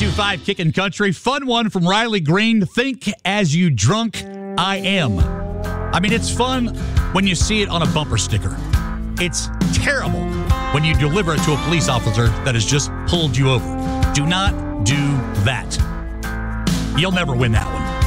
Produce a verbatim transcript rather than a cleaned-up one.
two five Kickin' Country. Fun one from Riley Green. Think as you drunk I am. I mean, it's fun when you see it on a bumper sticker. It's terrible when you deliver it to a police officer that has just pulled you over. Do not do that. You'll never win that one.